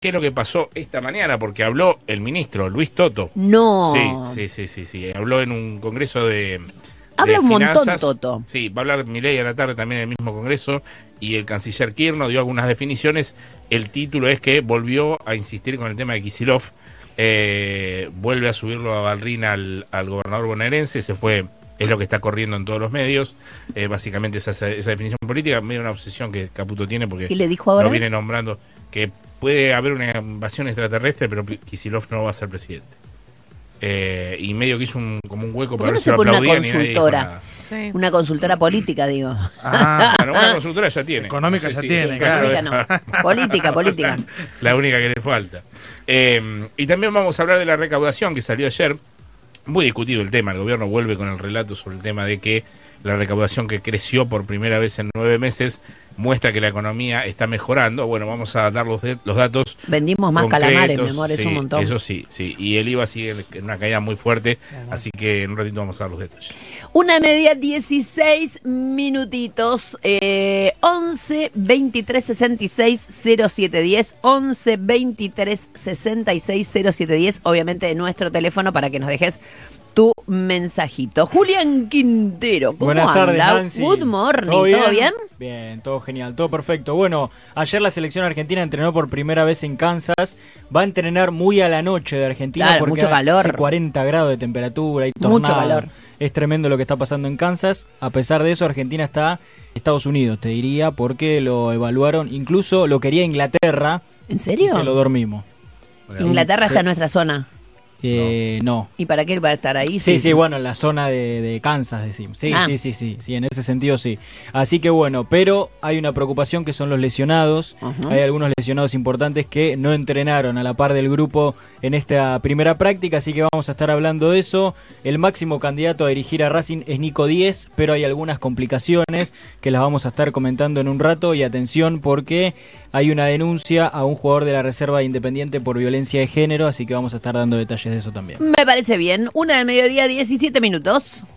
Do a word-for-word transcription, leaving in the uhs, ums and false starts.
¿Qué es lo que pasó esta mañana? Porque habló el ministro Luis Toto. No. Sí, sí, sí, sí, sí. Habló en un congreso de, Habla de un finanzas. montón, Toto. Sí, va a hablar Milei a la tarde también en el mismo congreso. Y el canciller Kirchner dio algunas definiciones. El título es que volvió a insistir con el tema de Kicillof. Eh, vuelve a subirlo a Balrín al, al gobernador bonaerense. Se fue... Es lo que está corriendo en todos los medios. Eh, básicamente esa, esa definición política, medio una obsesión que Caputo tiene porque ¿Qué le dijo ahora? lo viene nombrando, que puede haber una invasión extraterrestre, pero Kicillof no va a ser presidente. Eh, y medio que hizo un, como un hueco para ver no si se lo pone una aplaudían y nadie dijo consultora? nada. Sí. Una consultora política, digo. Ah, bueno, una consultora ya tiene. Económica No sé ya si- tiene, Sí, claro. económica no. Política, política. La única que le falta. Eh, y también vamos a hablar de la recaudación que salió ayer. Muy discutido el tema, el gobierno vuelve con el relato sobre el tema de que la recaudación que creció por primera vez en nueve meses muestra que la economía está mejorando. Bueno, vamos a dar los, de, los datos. Vendimos más concretos. calamares, mi amor, es Sí, un montón. Eso sí, sí. Y el I V A sigue en una caída muy fuerte, así que en un ratito vamos a dar los detalles. Una media, dieciséis minutitos. Eh, once veintitrés sesenta y seis cero siete diez. once veintitrés sesenta y seis cero siete diez. Obviamente de nuestro teléfono para que nos dejes tu mensajito. Julián Quintero, ¿cómo Buenas anda? tardes, Nancy. Good morning, ¿Todo bien? ¿todo bien? Bien, todo genial, todo perfecto. Bueno, ayer la selección argentina entrenó por primera vez en Kansas. Va a entrenar muy a la noche de Argentina Claro, porque mucho calor. hace cuarenta grados de temperatura y Mucho tornado. calor. Es tremendo lo que está pasando en Kansas. A pesar de eso, Argentina está en Estados Unidos, te diría, porque lo evaluaron. Incluso lo quería Inglaterra. ¿En serio? Y se lo dormimos. Inglaterra está en nuestra zona. Eh, no. ¿Y para qué va a estar ahí? Sí, sí, bueno, en la zona de, de Kansas, decimos. Sí, Ah. sí, sí, sí, sí, en ese sentido sí. Así que bueno, pero hay una preocupación que son los lesionados. Ajá. Hay algunos lesionados importantes que no entrenaron a la par del grupo en esta primera práctica, así que vamos a estar hablando de eso. El máximo candidato a dirigir a Racing es Nico Díez, pero hay algunas complicaciones que las vamos a estar comentando en un rato. Y atención, porque hay una denuncia a un jugador de la Reserva de Independiente por violencia de género, así que vamos a estar dando detalles de eso también. Me parece bien. Una del mediodía, diecisiete minutos.